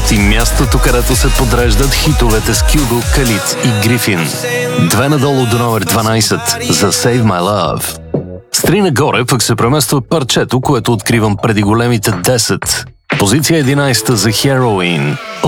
11 мястото, където се подреждат хитовете с Кюго, Калит и Грифин. 2 надолу до номер 12 за Save My Love. С 3 нагоре пък се премества парчето, което откривам преди големите 10. Позиция 11 за Heroin от